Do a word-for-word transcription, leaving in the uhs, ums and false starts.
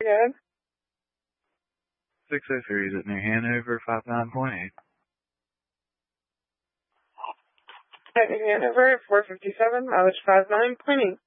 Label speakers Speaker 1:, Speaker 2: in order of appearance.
Speaker 1: good.
Speaker 2: six oh three is at New Hanover, five nine point eight.
Speaker 1: At New Hanover, four fifty-seven, mileage five nine point eight.